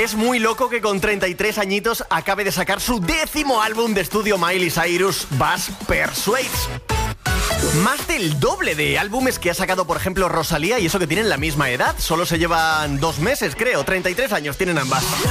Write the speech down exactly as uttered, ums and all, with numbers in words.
Es muy loco que con treinta y tres añitos acabe de sacar su décimo álbum de estudio Miley Cyrus, Buzz Persuades. Más del doble de álbumes que ha sacado, por ejemplo, Rosalía, y eso que tienen la misma edad. Solo se llevan dos meses, creo. treinta y tres años tienen ambas.